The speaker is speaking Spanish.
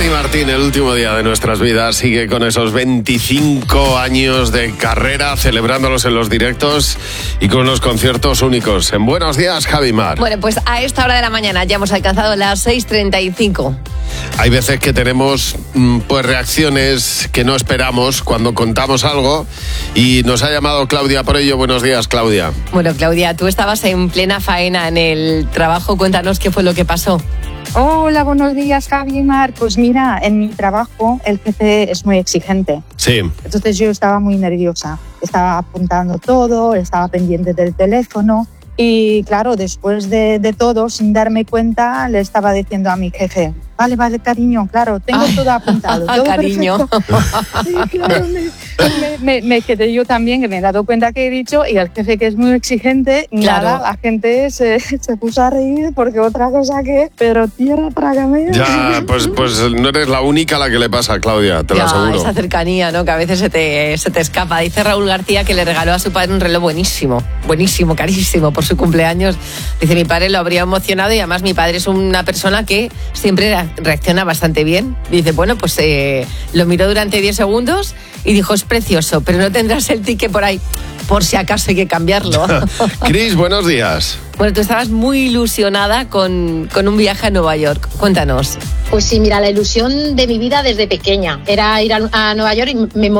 Dani Martín, el último día de nuestras vidas, sigue con esos 25 años de carrera, celebrándolos en los directos y con unos conciertos únicos. En Buenos Días, Javi Mar. Bueno, pues a esta hora de la mañana ya hemos alcanzado las 6:35. Hay veces que tenemos pues reacciones que no esperamos cuando contamos algo y nos ha llamado Claudia por ello. Buenos días, Claudia. Bueno, Claudia, tú estabas en plena faena en el trabajo. Cuéntanos qué fue lo que pasó. Hola, buenos días, Javi y Mar. Pues mira, en mi trabajo el jefe es muy exigente. Sí. Entonces yo estaba muy nerviosa. Estaba apuntando todo, estaba pendiente del teléfono. Y claro, después de todo, sin darme cuenta, le estaba diciendo a mi jefe: Vale, cariño, claro, tengo todo apuntado. Todo cariño. Sí, claro, me quedé yo también, que me he dado cuenta que he dicho, y el jefe, que es muy exigente, Claro. nada, la gente se puso a reír porque otra cosa que, pero tierra, trágame. Ya, pues no eres la única a la que le pasa, Claudia, te lo aseguro. Esa cercanía, ¿no? Que a veces se te escapa. Dice Raúl García que le regaló a su padre un reloj buenísimo, carísimo, por su cumpleaños. Dice, mi padre lo habría emocionado y además mi padre es una persona que siempre reacciona bastante bien. Dice, bueno, pues lo miró durante 10 segundos y dijo, es precioso, pero no tendrás el ticket por ahí, por si acaso hay que cambiarlo. Cris, buenos días. Bueno, tú estabas muy ilusionada con un viaje a Nueva York. Cuéntanos. Pues sí, mira, la ilusión de mi vida desde pequeña era ir a Nueva York y me